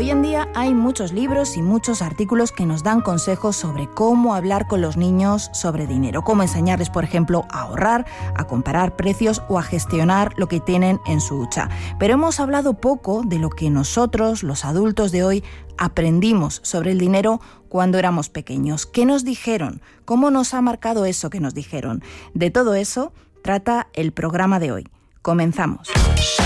Hoy en día hay muchos libros y muchos artículos que nos dan consejos sobre cómo hablar con los niños sobre dinero, cómo enseñarles, por ejemplo, a ahorrar, a comparar precios o a gestionar lo que tienen en su hucha. Pero hemos hablado poco de lo que nosotros, los adultos de hoy, aprendimos sobre el dinero cuando éramos pequeños. ¿Qué nos dijeron? ¿Cómo nos ha marcado eso que nos dijeron? De todo eso trata el programa de hoy. Comenzamos.